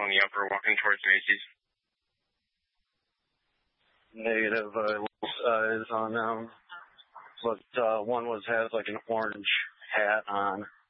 still in the upper walking towards Macy's. Negative. Is on them. But one has like an orange hat on.